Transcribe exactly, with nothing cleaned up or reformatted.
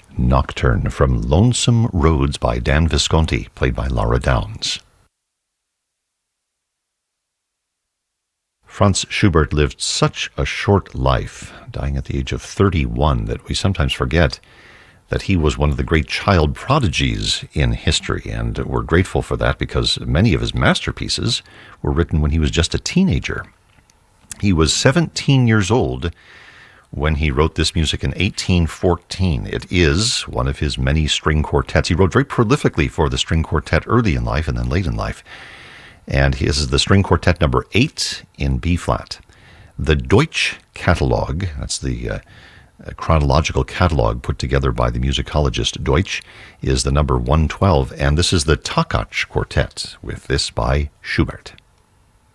Nocturne from Lonesome Roads by Dan Visconti, played by Laura Downs. Franz Schubert lived such a short life, dying at the age of thirty-one, that we sometimes forget that he was one of the great child prodigies in history, and we're grateful for that because many of his masterpieces were written when he was just a teenager. He was seventeen years old when he wrote this music in eighteen fourteen. It is one of his many string quartets. He wrote very prolifically for the string quartet early in life and then late in life. And this is the string quartet number eight in B-flat. The Deutsch Catalog, that's the uh, chronological catalog put together by the musicologist Deutsch, is the number one twelve, and this is the Takach Quartet, with this by Schubert.